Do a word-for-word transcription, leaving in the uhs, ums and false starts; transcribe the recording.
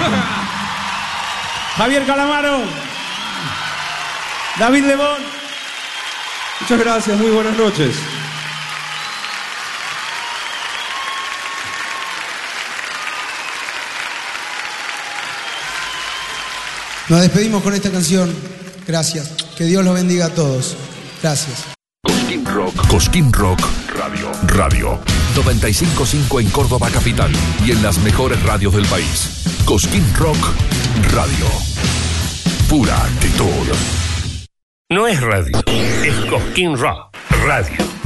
Javier Calamaro. David Lebón. Muchas gracias, muy buenas noches. Nos despedimos con esta canción. Gracias. Que Dios los bendiga a todos. Gracias. Cosquín Rock. Cosquín Rock Radio. Radio. noventa y cinco punto cinco en Córdoba capital y en las mejores radios del país. Cosquín Rock Radio. Pura actitud. No es radio, es Cosquín Rock Radio.